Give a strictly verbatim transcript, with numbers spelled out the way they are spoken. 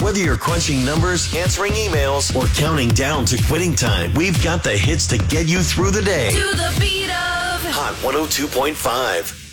Whether you're crunching numbers, answering emails, or counting down to quitting time, we've got the hits to get you through the day. To the beat of Hot one oh two point five.